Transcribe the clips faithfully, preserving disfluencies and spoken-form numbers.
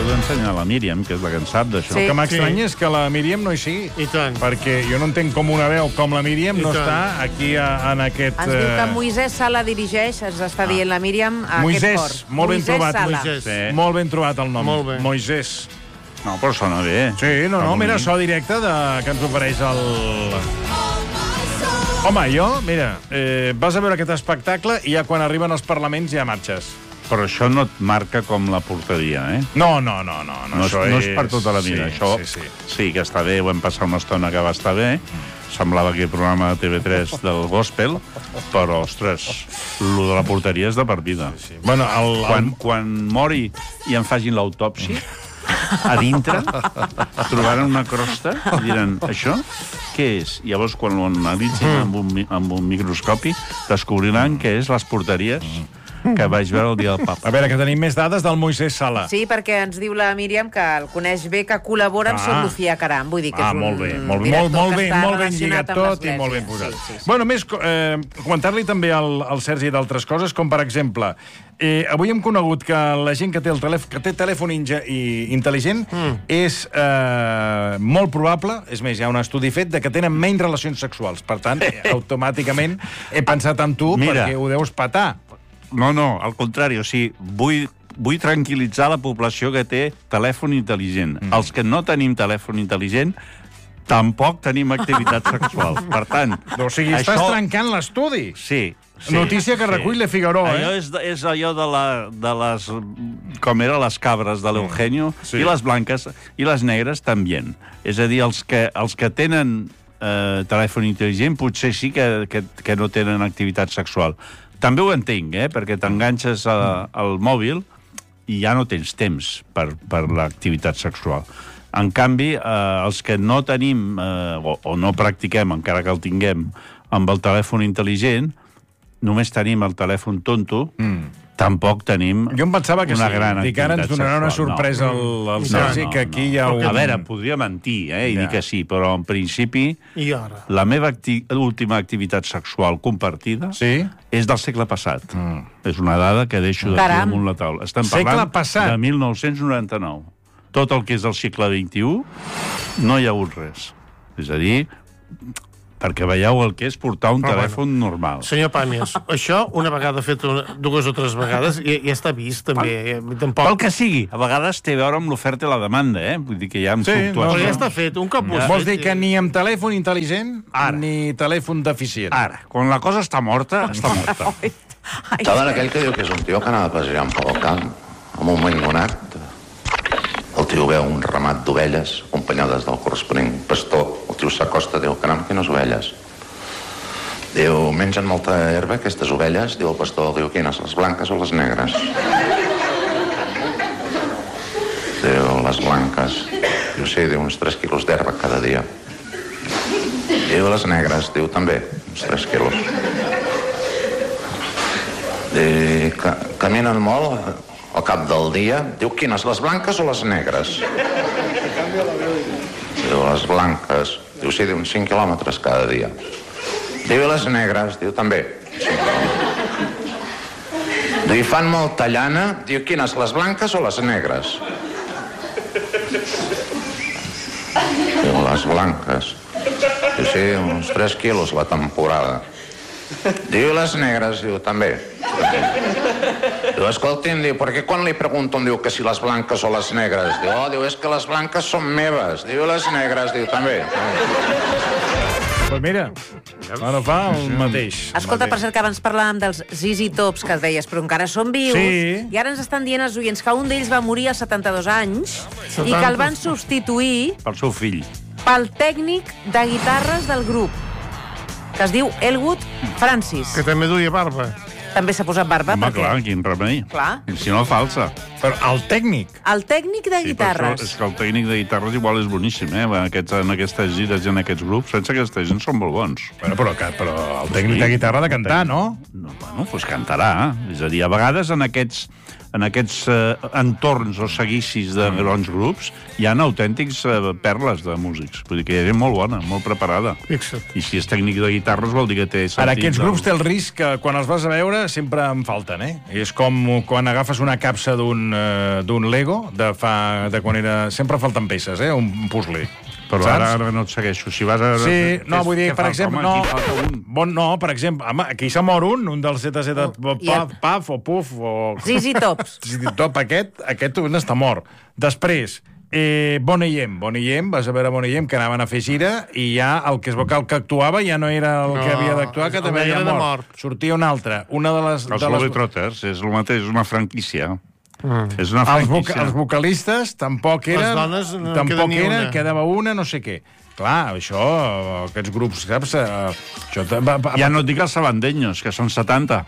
heu d'ensenyar a la Míriam, que és la que en sap d'això. Sí. El que m'estranya és que la Míriam no hi sigui. I tant. Perquè jo no entenc com una veu com la Míriam I no tant. està aquí a, en aquest... Ens diu que eh, Moisès Sala dirigeix, ens està dient la Míriam, a Moisès, aquest cor. molt ben Moisès trobat. Sala. Moisès. Sí. Molt ben trobat el nom. Molt bé. Moisès. No, però sona bé. Sí, no, no, mira, so directe de, que ens ofereix el... Home, jo, mira, eh, vas a veure aquest espectacle i ja quan arriben els parlaments ja marxes. Però això no et marca com la porteria, eh? No, no, no, no. No, és, això no és per tota la vida. Sí, això sí, sí. sí que està bé, ho hem passat una estona que va estar bé. Semblava aquell programa de T V tres del gospel, però, ostres, lo de la porteria és de per vida. Sí. Bueno, el, el... Quan, quan mori i en facin l'autòpsia, a dintre trobaran una crosta i diran, això què és? Llavors, quan ho analitzin amb un, mi- amb un microscopi, descobriran que és les porteries que vaig veure el dia del papa. A veure, que tenim més dades del Moisès Sala. Sí, perquè ens diu la Míriam que el coneix bé, que col·labora amb Ah. Sor Lucía Caram. Vull dir que Ah, és un molt bé, molt, molt, director molt que ben, està molt ben relacionat lligat amb tot i l'Església. molt ben posat. Sí, sí, sí. Bueno, més, eh, comentar-li també al, al Sergi d'altres coses, com per exemple, eh, avui hem conegut que la gent que té, el telèf que té telèfon inge i intel·ligent mm. és eh, molt probable, és més, hi ha un estudi fet, de que tenen menys relacions sexuals. Per tant, eh, automàticament he pensat en tu Mira. perquè ho deus patar. No, no, al contrari, o sigui, vull, vull tranquil·litzar la població que té telèfon intel·ligent. Mm. Els que no tenim telèfon intel·ligent tampoc tenim activitat sexual. Per tant, O sigui, això... estàs trencant l'estudi. Sí, sí. Notícia que recull Le Figaro, eh? Allò és, és allò de, la, de les... Com eren les cabres de l'Eugenio, Sí. i les blanques i les negres també. És a dir, els que, els que tenen eh, telèfon intel·ligent potser sí que, que, que no tenen activitat sexual. També ho entenc, eh? Perquè t'enganxes a, al mòbil i ja no tens temps per, per l'activitat sexual. En canvi, eh, els que no tenim, eh, o, o no practiquem, encara que el tinguem, amb el telèfon intel·ligent, només tenim el telèfon tonto, mm. tampoc tenim Jo em pensava que una sí. gran Dic, ara ens activitat donarà una sexual. sorpresa al, al Sergi, que aquí hi ha un... A veure, podria mentir, eh, i Ja. dir que sí, però en principi I ara? la meva acti última activitat sexual compartida Sí? és del segle passat. Mm. És una dada que deixo d'aquí Caram. damunt la taula. Estem Segle parlant passat. de mil nou-cents noranta-nou. Tot el que és del segle vint-i-u no hi ha hagut res. És a dir, perquè veieu el que és portar un Però telèfon normal. Senyor Pàmies, això una vegada fet una, dues o tres vegades ja, ja està vist, també. Eh, Tampoc... Pel que sigui, a vegades té a veure amb l'oferta i la demanda, eh? Vull dir que hi ha Sí, Però fluctuacions. ja està fet, un cop ho has Vols fet, dir que ni amb telèfon intel·ligent Ara. ni telèfon deficient? Ara, quan la cosa està morta, està morta. Ai, Saben aquell que diu que és un tio que anava passejant pel camp amb un mangonat? El tio veu un ramat d'ovelles acompanyades del corresponent pastor. El tio s'acosta, diu, caram, quines ovelles. Diu, mengen molta herba aquestes ovelles? Diu el pastor, diu, quines, les blanques o les negres? Diu, les blanques. Diu, sí, diu, uns tres quilos d'herba cada dia. Diu, les negres, diu, també, uns tres quilos. Diu, ca caminen molt al cap del dia. Diu, quines, les blanques o les negres? Diu, les blanques. Diu, sí, diu, uns cinc quilòmetres cada dia. Diu, les negres? Diu, també. Diu, i fan molta llana? Diu, quines, les blanques o les negres? Diu, les blanques. Diu, sí, uns tres quilos la temporada. Diu, les negres? Diu, també. Diu, escolti'm, diu, perquè quan li pregunten, diu, que si les blanques o les negres? Diu, oh, diu, és que les blanques són meves. Diu, les negres? Diu, també. Pues mira, ara fa el mateix. escolta, per cert, que abans parlàvem dels Z Z Tops, que deies, però encara són vius. Sí. I ara ens estan dient els oients que un d'ells va morir als setanta-dos anys i que el van substituir Pel seu fill. pel tècnic de guitarres del grup, que es diu Elwood Francis. Que també duia barba. També s'ha posat barba. Home, perquè... clar, quin remei. Clar. I si no, falsa. Però el tècnic... El tècnic de Sí, per això guitarres. és que el tècnic de guitarres igual és boníssim, eh? En, aquests, en aquestes gires i en aquests grups, sense aquesta gent són molt bons. Bueno, però, que, però el tècnic de guitarra ha de cantar, no? No, bueno, doncs cantarà. És a dir, a vegades en aquests, en aquests eh, entorns o seguicis de grans grups hi ha autèntics eh, perles de músics. Vull dir que hi ha gent molt bona, molt preparada. Fixa't. I si és tècnic de guitarres vol dir que té... Ara, aquests del- grups té el risc que quan els vas a veure sempre en falten, eh? I és com quan agafes una capsa d'un d'un eh, d'un Lego de fa de quan era... Sempre falten peces, eh? Un puzzle. Però Saps? ara, ara no et segueixo. Si vas a... Sí, no, Què- vull dir, què per falta? exemple, Home, no, aquí falta un. bon, no, per exemple, home, aquí se mor un, un dels Z Z Oh, i Paf, el- Paf o Puf o... Zizi Tops. Zizi Top, aquest, aquest un està mort. Després, eh, Bonnie M. Bonnie M, vas a veure Bonnie M, que anaven a fer gira, i ja el que es veu que el que actuava ja no era el No, que havia d'actuar, que el també havia negre de mort. mort. Sortia un altre. Una de les... Els de les... Globetrotters, és el mateix, és una franquícia. Mm. És una Els, voca franquícia. els vocalistes tampoc Les eren... dones no en tampoc queda ni era, una. quedava una, no sé què. Clar, això, aquests grups, saps? Eh, Això te- va, va, Ja no et dic els sabandenyos, que són setanta.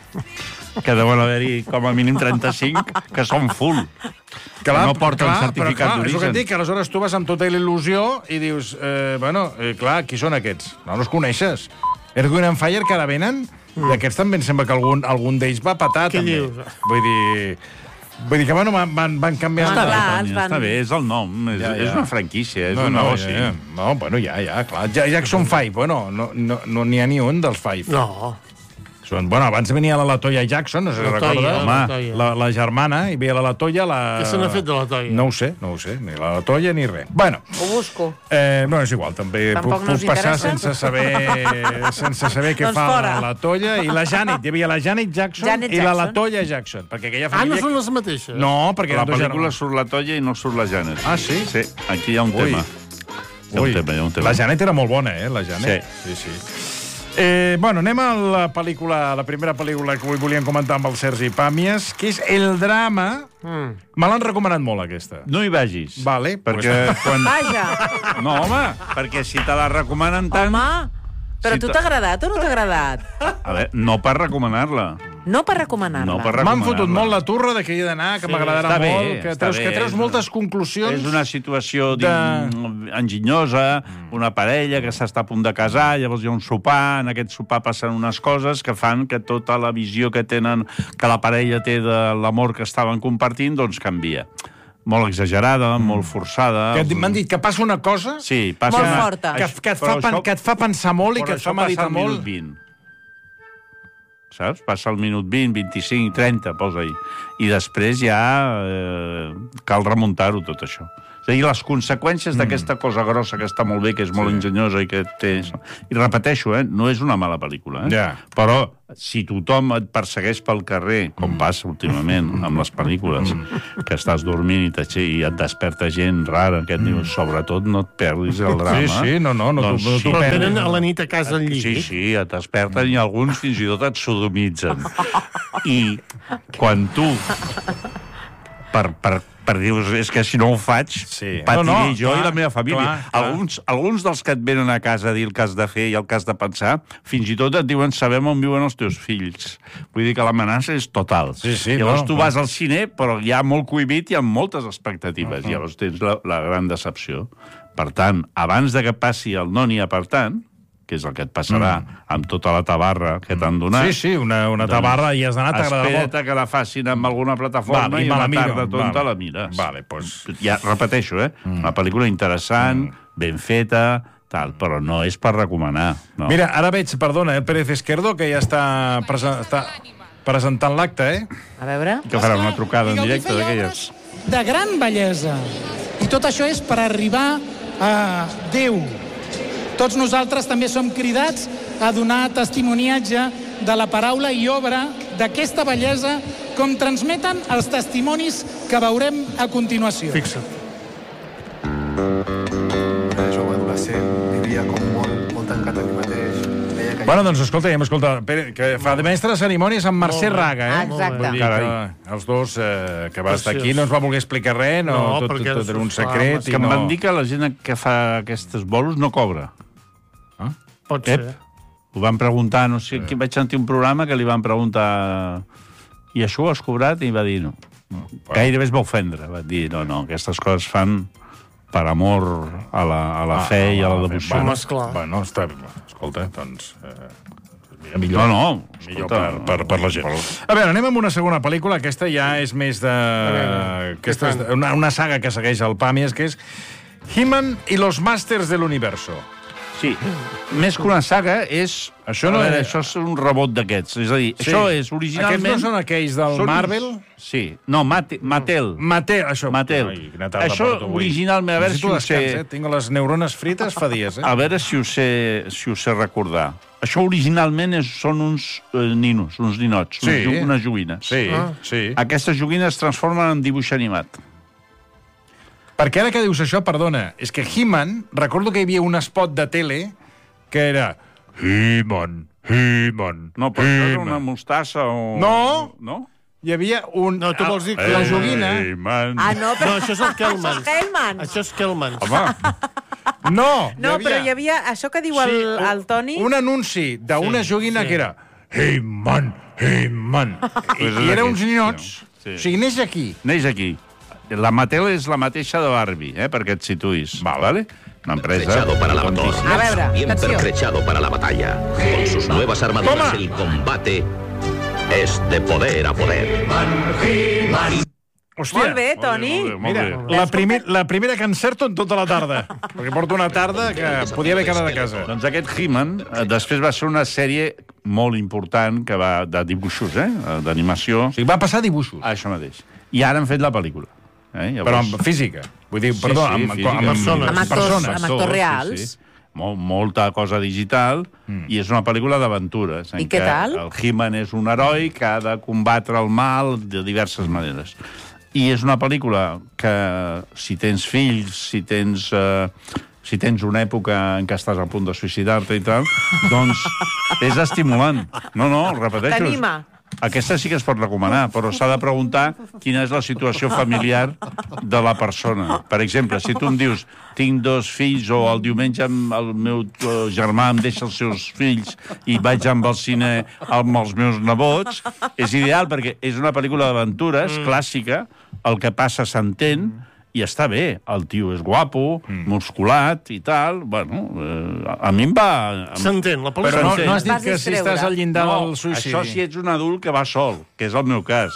Que deuen haver-hi com a mínim trenta-cinc, que són full. Clar, no porten clar, certificat però, clar, és el que et d'origen. dic, que aleshores tu vas amb tota la il·lusió i dius, eh, bueno, eh, clar, qui són aquests? No, no els coneixes. Earth, Wind and Fire, que ara venen, mm. d'aquests també em sembla que algun, algun d'ells va patar, Què també. dius? Vull dir... Vull dir que, bueno, van, van, van canviar... Ah, Està bé, clar, Toni, ens van- està bé, és el nom, és, Ja, ja. és una franquícia, és no, un no, negoci. ja, ja. No, bueno, ja, ja, clar. Ja, Jackson Five, bueno, no n'hi no, no n'hi ha ni un dels Five. No. Són, bueno, abans venia la Latoya Jackson, no sé si La Toya, recordes. la Toya. La, la germana, hi havia la Latoya, la... Què se n'ha fet de la Toya? No ho sé, no ho sé, ni la Latoya ni res. Bueno, Ho busco. eh, no, és igual, també Tampoc puc, no puc us passar interessa? sense saber, sense saber què Doncs fa fora. la Latoya i la Janet. Hi havia la Janet Jackson Janet i la Jackson. Latoya Jackson, perquè aquella Ah, no família... són les mateixes? No, perquè La eren dos pel·lícula germans. surt la Toya i no surt la Janet. Ah, sí? Sí, aquí hi ha un Ui. tema. Hi ha Ui, un tema, hi ha un tema. la Janet era molt bona, eh, la Janet. Sí, sí. sí. Eh, bueno, anem a la pel·lícula, la primera pel·lícula que avui volíem comentar amb el Sergi Pàmies, que és El drama. Mm. Me l'han recomanat molt, aquesta. No hi vagis. Vale, perquè pues- quan... Vaja. No, home, perquè si te la recomanen tant... Home, però Si tu te- t'ha agradat o no t'ha agradat? A veure, no per recomanar-la. No per recomanar-la. No per M'han recomanar-la. fotut molt la turra de que hi he d'anar, que Sí, m'agradarà està bé, molt, que està treus, bé, que treus és moltes una- conclusions. És una situació de- de... enginyosa, una parella que s'està a punt de casar, llavors hi ha un sopar, en aquest sopar passen unes coses que fan que tota la visió que tenen, que la parella té de l'amor que estaven compartint, doncs canvia. Molt exagerada, mm. molt forçada. Que et- m'han dit que passa una cosa Sí, passa Molt una... forta. que, que, et fa, pen, que et fa pensar molt i Però que et això fa meditar passa al minut molt. vint. Saps? Passa al minut vint, vint-i-cinc, trenta, posa-hi. I després ja eh, cal remuntar-ho, tot això. És a dir, les conseqüències mm. d'aquesta cosa grossa que està molt bé, que és molt sí. enginyosa i que té... I repeteixo, eh, no és una mala pel·lícula, eh? Ja. Però si tothom et persegueix pel carrer, com passa últimament amb les pel·lícules, que estàs dormint i, i et desperta gent rara, que et diu, sobretot no et perdis el drama. Sí, sí, no, no, no, doncs, tu, no sí, t'ho Però perdis. venen a la nit a casa al llit. Sí, sí, et desperten i alguns fins i tot et sodomitzen. I quan tu, per, per, per dius, és que si no ho faig, Sí. patiré No, no, jo clar, i la meva família. clar, clar. Alguns, alguns dels que et venen a casa a dir el que has de fer i el que has de pensar, fins i tot et diuen, sabem on viuen els teus fills. Vull dir que l'amenaça és total. Sí, sí, Llavors no, tu clar. vas al cine, però hi ha molt cohibit i amb moltes expectatives. Uh-huh. Llavors tens la, la gran decepció. Per tant, abans de que passi el no n'hi ha per tant, que és el que et passarà mm. amb tota la tabarra que t'han donat. Sí, sí, una, una tabarra i has d'anar, t'agradarà molt. Espera't que la facin amb alguna plataforma Vale, i, i me una la miro. tarda tonta Vale. la mires. Vale, pues... Ja, repeteixo, eh? Mm. Una pel·lícula interessant, mm. ben feta, tal, però no és per recomanar. No. Mira, ara veig, perdona, el Pérez Esquerdo, que ja està, presen està presentant l'acte, eh? A veure... Que farà una trucada en Gaudí directe feia d'aquelles. obres de gran bellesa. I tot això és per arribar a Déu. Tots nosaltres també som cridats a donar testimoniatge de la paraula i obra d'aquesta bellesa com transmeten els testimonis que veurem a continuació. Fixa't. Jo va ser, vivia com molt, molt tancat a mi mateix. Deia que Bueno, doncs escolta, ja hem escoltat, Pere, que fa de mestre de cerimònies amb Mercè Molt bé. Raga, eh? Ah, exacte. Vull dir que els dos, eh, que va estar Preciós. aquí, no ens va voler explicar res, no, No, tot, tot, perquè tot era un és- clar, secret. Que i em no... van dir que la gent que fa aquests bolos no cobra. Pot Ep. ser. Ho van preguntar, no sé, que vaig sentir un programa que li van preguntar i això ho has cobrat? I va dir no. Gairebé es va ofendre, va dir no, no, aquestes coses fan per amor a la, a la Ah, fe i a a la la fe. devoció. Home, esclar. Bueno, està... Escolta, doncs... Eh, millor, No, no, millor escolta, per, per, per la gent. A veure, anem amb una segona pel·lícula. Aquesta ja és més de... veure, Aquesta és què fan? una, una saga que segueix el Pàmies, que és He-Man i los Masters de l'Universo. Sí, més que una saga és... Això no a veure, és- això és un rebot d'aquests. És a dir, Sí. això és originalment... Aquests no són aquells del Són uns- Marvel? Sí. No, Mate, Mattel. Mattel, això. Mattel. Ai, quina tarda Això, porto avui. originalment, a veure si Necessito ho sé... descans, eh? Tinc les neurones frites fa dies, eh? A veure si ho sé, si ho sé recordar. Això originalment és, són uns eh, ninos, uns ninots, Sí. uns, unes joguines. Sí, sí. Aquestes joguines es transformen en dibuix animat. Perquè ara que dius això, perdona, és que He-Man, recordo que hi havia un spot de tele que era He-Man, He-Man, No, però això és una He-Man. mostassa o... No. No? Hi havia un... No, tu vols dir que- La joguina... He-Man. Ah, no, però... No, això és el Kellman. Això és Hellman. Això és Kellman. Home, No, No, però hi havia... Això que diu el, Sí, el Toni... un anunci d'una Sí, joguina sí. que era He-Man, He-Man. I, Pues és I era aquest, uns ninots. sí. O sigui, neix aquí. neix aquí. La Mattel és la mateixa de Barbie, eh, perquè et situïs. Va, vale? Una empresa... Pertrechado para la batalla. A veure, Bien atenció. pertrechado para la batalla. Con sus nuevas armaduras, Toma. el combate es de poder a poder. Hòstia. Molt bé, Toni. Molt bé, molt Mira, bé. la, primer, la primera que encerto en tota la tarda. Perquè porto una tarda que podia haver quedat a casa. Doncs aquest He-Man eh, després va ser una sèrie molt important que va de dibuixos, eh, d'animació. O sigui, va passar dibuixos. Això mateix. I ara han fet la pel·lícula. Eh? Llavors... Però amb física. Vull dir, perdó, amb, amb, física, amb, persones. Amb actors, persones. amb actors reals. Sí, sí. Mol, molta cosa digital, mm. i és una pel·lícula d'aventures. en I què què tal? El He-Man és un heroi que ha de combatre el mal de diverses maneres. I és una pel·lícula que, si tens fills, si tens... Eh, si tens una època en què estàs a punt de suïcidar-te i tal, doncs és estimulant. No, no, repeteixo. T'anima. Aquesta sí que es pot recomanar, però s'ha de preguntar quina és la situació familiar de la persona. Per exemple, si tu em dius tinc dos fills o el diumenge el meu eh, germà em deixa els seus fills i vaig amb el cine amb els meus nebots, és ideal perquè és una pel·lícula d'aventures mm. clàssica, el que passa s'entén, i està bé. El tio és guapo, mm. musculat i tal. Bueno, eh, a mi em va... em- S'entén, la Però pel·lícula no, s'entén. no has dit Vas que si distreure. estàs al llindar No, del suïcidi. això si ets un adult que va sol, que és el meu cas.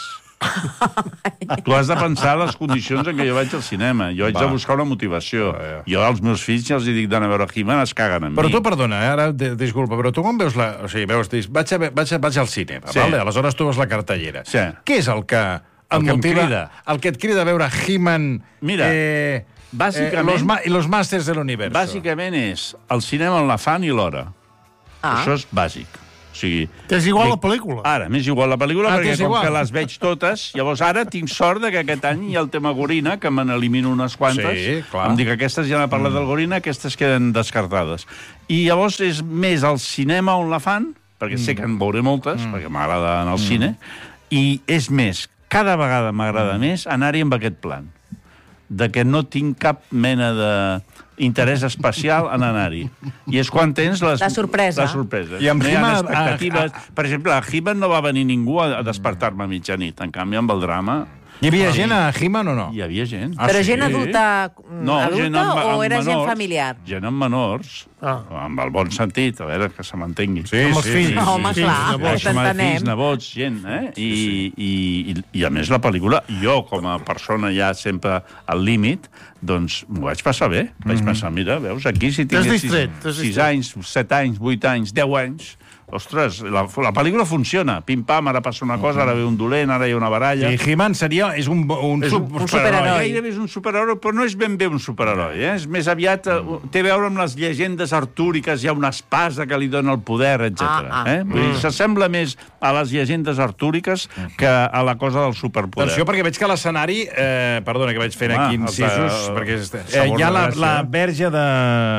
Tu has de pensar les condicions en què jo vaig al cinema. Jo haig Va. de buscar una motivació. Jo als meus fills, si els hi dic d'anar a veure He-Man, es caguen en Però mi. tu, perdona, eh, ara, de- disculpa, però tu quan veus la... O sigui, veus, dius, vaig, a, vaig, a, vaig al cine, Sí. vale? Aleshores tu veus la cartellera. Sí. Què és el que et El que em motiva, crida. el que et crida a veure He-Man... Mira, eh, bàsicament- Eh, los ma, I los Masters de l'Univers. Bàsicament és el cinema on la fan i l'hora. Ah. Això és bàsic. O sigui, Que és igual la pel·lícula. ara, m'és igual la pel·lícula, Ah, perquè t'és com igual. que les veig totes, llavors ara tinc sort de que aquest any hi ha el tema Gorina, que me n'elimino unes quantes. Sí, clar. Em dic, aquestes ja n'ha parlat mm. del Gorina, aquestes queden descartades. I llavors és més el cinema on la fan, perquè mm. sé que en veuré moltes, mm. perquè m'agrada anar al mm. cine, i és més, cada vegada m'agrada mm. més anar-hi amb aquest plan, de que no tinc cap mena de interès especial en anar-hi. I és quan tens les... La sorpresa. La sorpresa. I amb no hi ha He-Man, expectatives. a- a- Per exemple, a He-Man no va venir ningú a a despertar-me a mitjanit. En canvi, amb el drama Hi havia gent a He-Man o no? hi havia gent. Ah, Però sí? gent adulta, No, adulta gent amb, o amb era gent menors, familiar? Gent amb menors, Ah. amb el bon sentit, a veure, que se m'entengui. Sí, Amb els sí, fills. sí, No, home, sí, clar, sí, que Això m'ha de t'entenem. fills, nebots, gent, eh? I, i, i, I, a més, la pel·lícula, jo, com a persona ja sempre al límit, doncs m'ho vaig passar bé. Vaig pensar, mira, veus, aquí si T'has tingués distret, sis, t'has sis distret. anys, set anys, vuit anys, deu anys, ostres, la, la pel·lícula funciona. Pim-pam, ara passa una cosa, ara ve un dolent, ara hi ha una baralla. I He-Man seria... És un, un, És un, un, un superheroi. Gairebé és un superheroi, però no és ben bé un superheroi. Eh? És més aviat... Eh, té a veure amb les llegendes artúriques, hi ha una espasa que li dona el poder, etcètera. Ah, ah. Eh? Vull dir, s'assembla més a les llegendes artúriques que a la cosa del superpoder. Atenció, perquè veig que a l'escenari... Eh, perdona, que vaig fent Home, aquí els de- incisos, perquè eh, Sabor hi ha de la, Gràcia. la verge de...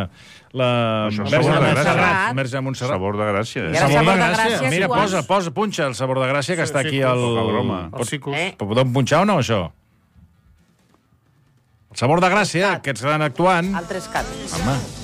La Això, verge Sabor de de Gràcia. Montserrat. Verge de Montserrat. Sabor de gràcia. I Eh? ara Sabor de Sabor de Gràcia. Gràcia, Mira, si ho has- posa, posa, punxa el Sabor de Gràcia, que està aquí al... Poca broma. Els cicos. Eh? Podem punxar o no, això? El Sabor de Gràcia, que estan actuant... Altres caps. Home,